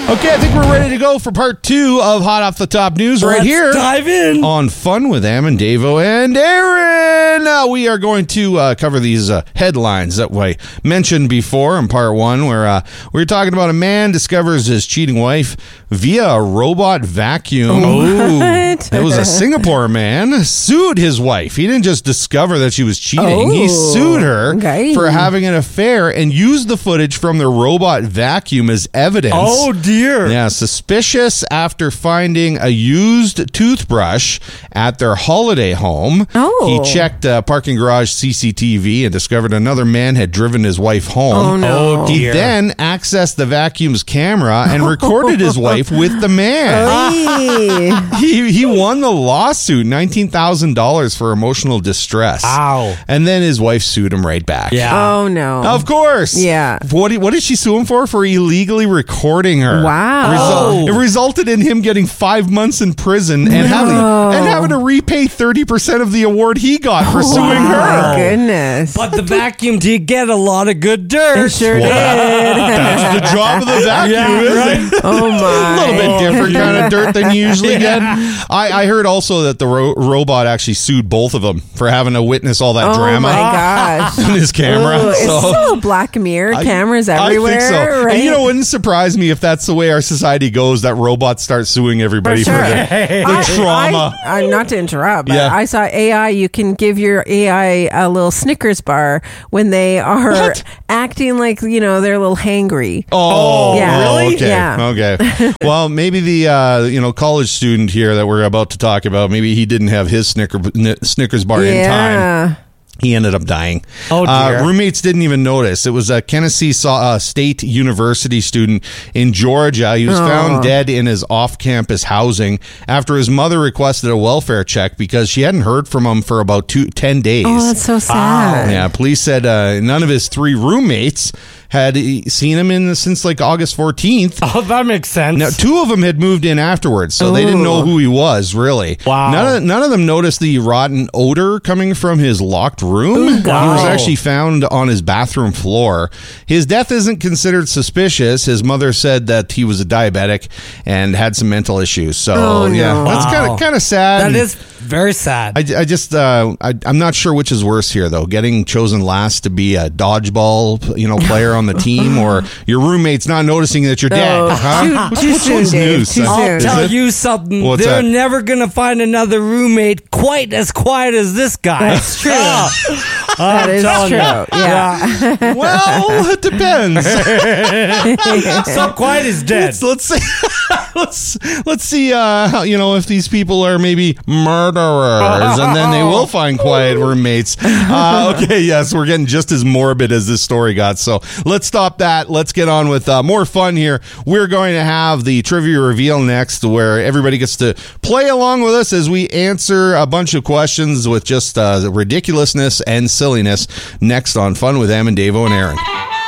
Okay, I think we're ready to go for part 2 of Hot Off the Top News right here. Let's dive in. On Fun with Davo and Aaron. We are going to cover these headlines that we mentioned before in part 1, where we were talking about a man discovers his cheating wife via a robot vacuum. What? It was a Singapore man sued his wife. He didn't just discover that she was cheating. He sued her for having an affair and used the footage from the robot vacuum as evidence. Oh, dear. Yeah, suspicious after finding a used toothbrush at their holiday home. He checked parking garage CCTV and discovered another man had driven his wife home. Oh, no. He then accessed the vacuum's camera and recorded his wife with the man. He won the lawsuit, $19,000 for emotional distress. Ow. And then his wife sued him right back. Yeah. Oh, no. Of course. Yeah. What did she sue him for? For illegally recording her. Wow. It resulted in him getting 5 months in prison and having to repay 30% of the award he got for suing her. My goodness. But the vacuum did get a lot of good dirt. It sure did. That's the job of the vacuum, isn't it? Oh, my. A little bit different kind of dirt than you usually get. I heard also that the robot actually sued both of them for having to witness all that drama. Oh, my gosh. On his camera. Ooh, it's so Black Mirror. Cameras everywhere. I think so. Right? And it wouldn't surprise me if that's the way our society goes, that robots start suing everybody for the trauma. Not to interrupt, but Yeah. I saw AI. You can give your AI a little Snickers bar when they are acting like, they're a little hangry. Oh, yeah. Really? Okay. Yeah. Okay. Well, maybe the college student here that we're about to talk about, maybe he didn't have his Snickers bar in time. He ended up dying. Oh, dear. Roommates didn't even notice. It was a Tennessee State University student in Georgia. He was found dead in his off-campus housing after his mother requested a welfare check because she hadn't heard from him for about 10 days. Oh, that's so sad. Yeah, police said none of his 3 roommates had seen him since like August 14th. Oh, that makes sense. Now, 2 of them had moved in afterwards, so they didn't know who he was, really. Wow. None of them noticed the rotten odor coming from his locked room. Ooh, He was actually found on his bathroom floor. His death isn't considered suspicious. His mother said that he was a diabetic and had some mental issues. So, that's kind of sad. That is very sad. I'm not sure which is worse here, though. Getting chosen last to be a dodgeball, player on the team, or your roommates not noticing that you're dead. Huh? Too soon, one's Dave. news? Too I'll soon. tell you something. What's They're that? never going to find another roommate quite as quiet as this guy. That's true. That is true. Yeah. Well, it depends. So quiet is dead. Let's see. let's see. If these people are maybe murderers, and then they will find quiet roommates. Okay, yes, we're getting just as morbid as this story got. So let's stop that. Let's get on with more fun here. We're going to have the trivia reveal next, where everybody gets to play along with us as we answer a bunch of questions with just ridiculousness and silliness. Next on Fun with Davo and Aaron.